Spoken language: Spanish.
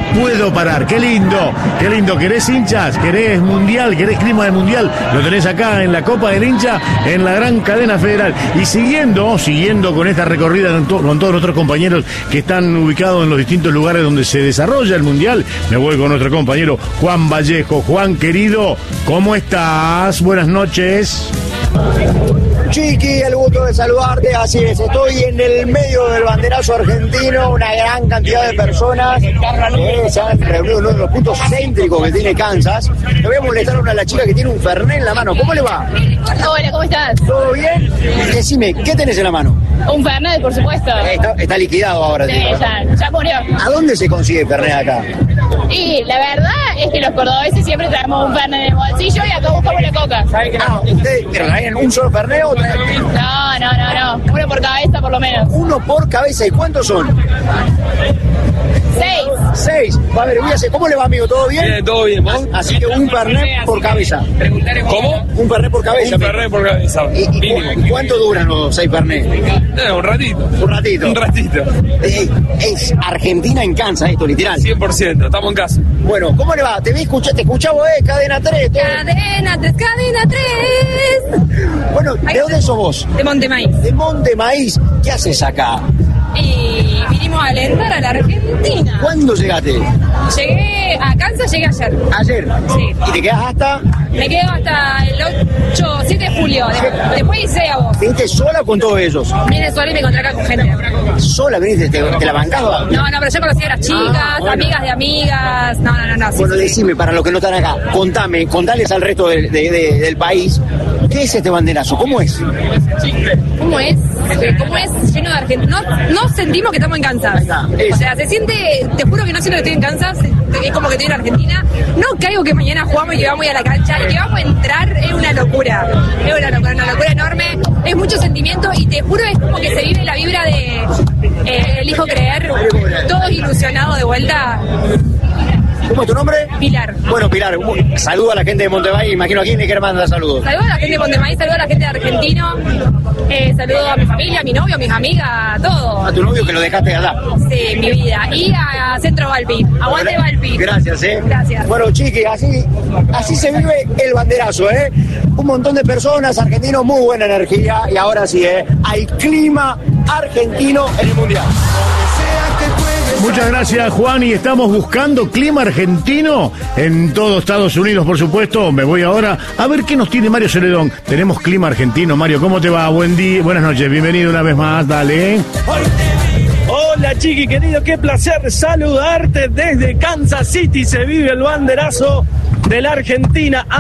puedo parar. Qué lindo, qué lindo. ¿Querés hinchas? ¿Querés mundial? ¿Querés clima de mundial? Lo tenés acá en la Copa del Hincha, en la gran cadena federal. Y siguiendo con esta recorrida con todos nuestros compañeros que están ubicados en los distintos lugares donde se desarrolla el mundial, me voy con nuestro compañero Juan Vallejo. Juan, querido, ¿cómo estás? Buenas noches. Chiqui, el gusto de saludarte, así es, estoy en el medio del banderazo argentino, una gran cantidad de personas se han reunido en uno de los puntos céntricos que tiene Kansas. Le voy a molestar a una de las chicas que tiene un Fernet en la mano. ¿Cómo le va? Hola, ¿cómo estás? ¿Todo bien? Decime, ¿qué tenés en la mano? Un Fernet, por supuesto. Está liquidado ahora. Sí, ya murió. ¿A dónde se consigue Fernet acá? Y la verdad es que los cordobeses siempre traemos un Fernet en el bolsillo y acá buscamos la coca. ¿Ustedes traen un solo Fernet o traen? No. Uno por cabeza, por lo menos. Uno por cabeza. ¿Y cuántos son? 6. A ver, ¿cómo le va, amigo? ¿Todo bien? Bien, todo bien, ¿vos? Así que un Fernet por cabeza. ¿Cómo? Un Fernet por cabeza. Un Fernet por cabeza. ¿Y cuánto duran los 6 Fernet? Un ratito. Un ratito. Es Argentina en Kansas esto, literal. 100%, estamos en casa. Bueno, ¿cómo le va? Te escuchaba, Cadena 3. Cadena 3. Bueno, ¿de dónde sos vos? De Montemaíz. De Montemaíz. ¿Qué haces acá? Y vinimos a alentar a la Argentina. ¿Cuándo llegaste? Llegué a Kansas, llegué ayer. ¿Ayer? Sí. ¿Y te quedas hasta? Me quedo hasta el 7 de julio. Después hice a vos. ¿Viniste sola con todos ellos? Vine sola y me encontré acá con gente. ¿Sola viniste? ¿Te la bancaba? No, pero yo conocí a las chicas, bueno. Amigas de amigas. No. Sí, bueno, decime, para los que no están acá, contales al resto del país, ¿qué es este banderazo? ¿Cómo es? ¿Cómo es? Lleno de argentinos. No sentimos que estamos en Kansas. O sea, se siente, te juro que no siento que estoy en Kansas, es como que estoy en Argentina. No caigo que mañana jugamos y que vamos a ir a la cancha y que vamos a entrar, es una locura enorme, es mucho sentimiento y te juro es como que se vive la vibra de elijo creer, todos ilusionados de vuelta. ¿Cómo es tu nombre? Pilar. Bueno, Pilar, saludo a la gente de Montemaíz, imagino a quién le quiere mandar saludos. Saludo a la gente de Montemaíz, saludo a la gente de Argentino, saludo a mi familia, a mi novio, a mis amigas, a todos. A tu novio que lo dejaste allá. Sí, mi vida. Y a Centro Valpi. Aguante Valpi. Gracias, Gracias. Bueno, Chiqui, así se vive el banderazo, Un montón de personas, argentinos, muy buena energía. Y ahora sí, hay clima argentino en el Mundial. Muchas gracias, Juan, y estamos buscando clima argentino en todo Estados Unidos, por supuesto. Me voy ahora a ver qué nos tiene Mario Celedón. Tenemos clima argentino. Mario, ¿cómo te va? Buen día, buenas noches, bienvenido una vez más, dale. Hola, Chiqui, querido, qué placer saludarte desde Kansas City. Se vive el banderazo de la Argentina.